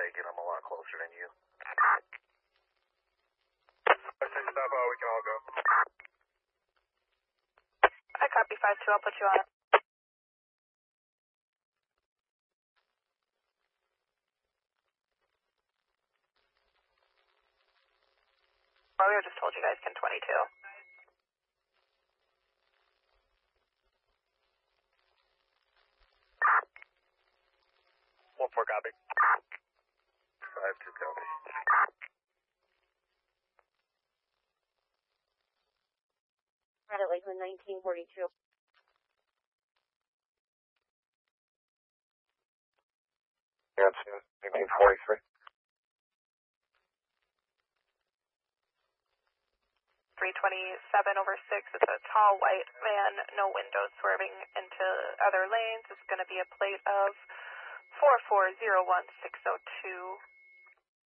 Reagan. I'm a lot closer than you. Stop out, we can all go. I copy 5-2, I'll put you on it. Well, we just told you guys can 22. 1-4 copy. 5-2 copy. Right at Lakeland 1942. Yeah, it's 1943. 327 over 6. It's a tall white van, no windows swerving into other lanes. It's going to be a plate of 4401602.